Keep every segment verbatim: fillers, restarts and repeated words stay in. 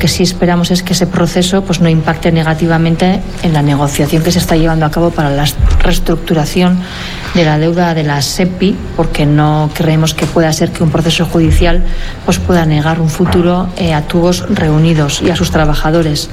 que sí esperamos es que ese proceso pues no impacte negativamente en la negociación que se está llevando a cabo para la reestructuración de la deuda de la SEPI, porque no creemos que pueda ser que un proceso judicial pues pueda negar un futuro eh, a Tubos Reunidos y a sus trabajadores.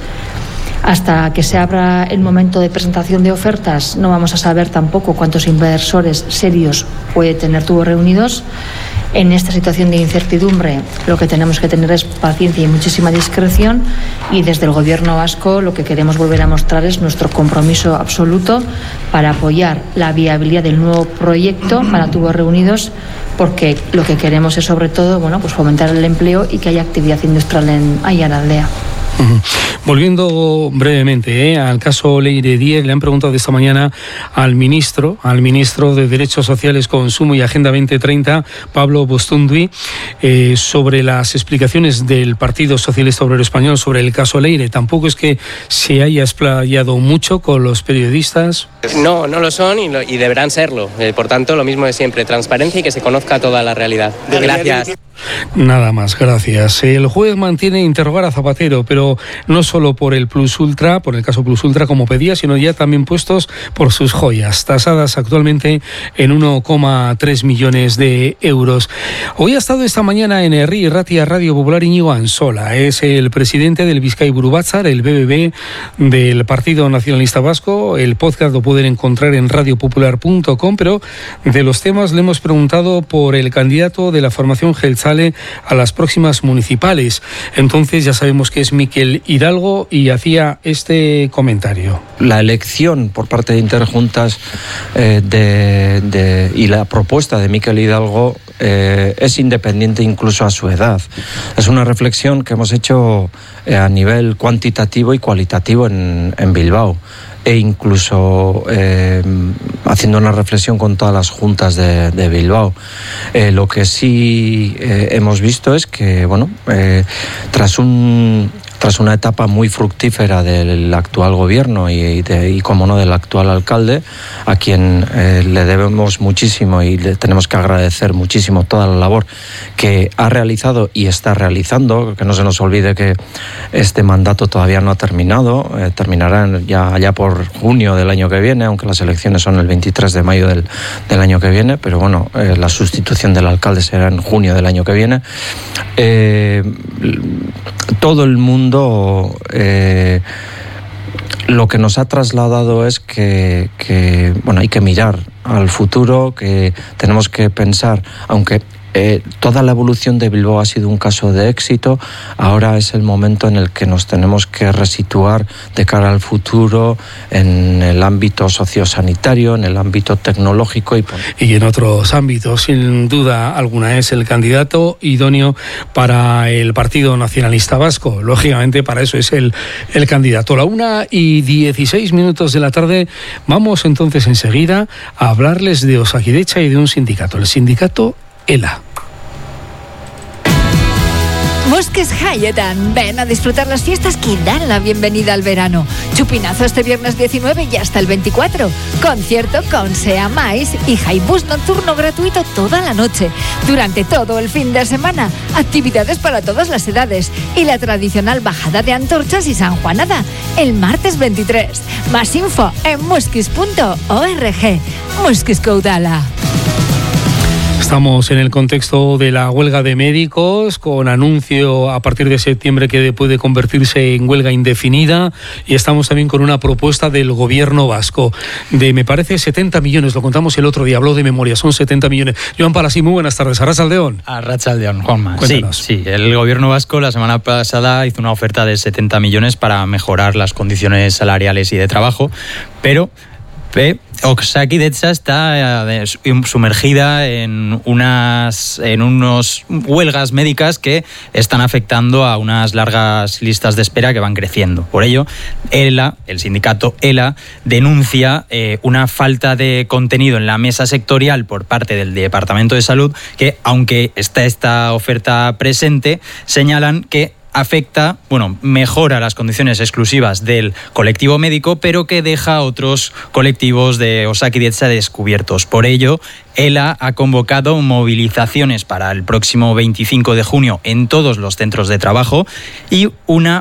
Hasta que se abra el momento de presentación de ofertas, no vamos a saber tampoco cuántos inversores serios puede tener Tubos Reunidos. En esta situación de incertidumbre, lo que tenemos que tener es paciencia y muchísima discreción, y desde el Gobierno vasco lo que queremos volver a mostrar es nuestro compromiso absoluto para apoyar la viabilidad del nuevo proyecto para Tubos Reunidos, porque lo que queremos es sobre todo, bueno, pues fomentar el empleo y que haya actividad industrial en Aiaraldea. Uh-huh. Volviendo brevemente ¿eh? al caso Leire Díez, le han preguntado esta mañana al ministro, al ministro de Derechos Sociales, Consumo y Agenda veinte treinta, Pablo Bostundui, eh, sobre las explicaciones del Partido Socialista Obrero Español sobre el caso Leire. Tampoco es que se haya explayado mucho con los periodistas. No, no lo son y, lo, y deberán serlo. Eh, por tanto, lo mismo de siempre, transparencia y que se conozca toda la realidad. Gracias. Nada más, gracias. El juez mantiene interrogar a Zapatero, pero no solo por el Plus Ultra, por el caso Plus Ultra como pedía, sino ya también puestos por sus joyas, tasadas actualmente en uno coma tres millones de euros. Hoy ha estado esta mañana en Herri Ratia Radio Popular Íñigo Ansola, es el presidente del Bizkai Buru Batzar, el B B B del Partido Nacionalista Vasco. El podcast lo pueden encontrar en radio popular punto com, pero de los temas le hemos preguntado por el candidato de la formación Jeltzale a las próximas municipales. Entonces ya sabemos que es Miquel Hidalgo y hacía este comentario. La elección por parte de Interjuntas eh, de, de, y la propuesta de Miquel Hidalgo eh, es independiente incluso a su edad. Es una reflexión que hemos hecho eh, a nivel cuantitativo y cualitativo en, en Bilbao, e incluso eh, haciendo una reflexión con todas las juntas de, de Bilbao. Eh, lo que sí eh, hemos visto es que, bueno, eh, tras un tras una etapa muy fructífera del actual gobierno y, de, y como no, del actual alcalde, a quien eh, le debemos muchísimo y le tenemos que agradecer muchísimo toda la labor que ha realizado y está realizando, que no se nos olvide que este mandato todavía no ha terminado, eh, terminará ya, ya por junio del año que viene, aunque las elecciones son el veintitrés de mayo del, del año que viene, pero bueno, eh, la sustitución del alcalde será en junio del año que viene. Eh, todo el mundo Eh, lo que nos ha trasladado es que, que bueno, hay que mirar al futuro, que tenemos que pensar, aunque Eh, toda la evolución de Bilbao ha sido un caso de éxito, ahora es el momento en el que nos tenemos que resituar de cara al futuro en el ámbito sociosanitario, en el ámbito tecnológico y, y en otros ámbitos. Sin duda alguna es el candidato idóneo para el Partido Nacionalista Vasco. Lógicamente para eso es el, el candidato. A la una y dieciséis minutos de la tarde vamos entonces enseguida a hablarles de Osakidecha y de un sindicato, el sindicato ELA. Bosques Hayetan, ven a disfrutar las fiestas que dan la bienvenida al verano. Chupinazo este viernes diecinueve y hasta el veinticuatro. Concierto con Sea Mais y Jaibús nocturno gratuito toda la noche. Durante todo el fin de semana, actividades para todas las edades y la tradicional bajada de antorchas y sanjuanada el martes veintitrés. Más info en muskis punto org. Muskis Caudala. Estamos en el contexto de la huelga de médicos, con anuncio a partir de septiembre que puede convertirse en huelga indefinida, y estamos también con una propuesta del gobierno vasco de, me parece, setenta millones, lo contamos el otro día, habló de memoria, son setenta millones. Joan Palasí, muy buenas tardes. Arratsaldeon. Arratsaldeon, Juanma. Cuéntanos. Sí, sí, el gobierno vasco la semana pasada hizo una oferta de setenta millones para mejorar las condiciones salariales y de trabajo, pero eh, Osakidecha está eh, sumergida en unas en unos huelgas médicas que están afectando a unas largas listas de espera que van creciendo. Por ello, ELA, el sindicato ELA, denuncia eh, una falta de contenido en la mesa sectorial por parte del Departamento de Salud, que, aunque está esta oferta presente, señalan que afecta, bueno, mejora las condiciones exclusivas del colectivo médico, pero que deja a otros colectivos de Osakidecha descubiertos. Por ello, ELA ha convocado movilizaciones para el próximo veinticinco de junio en todos los centros de trabajo y una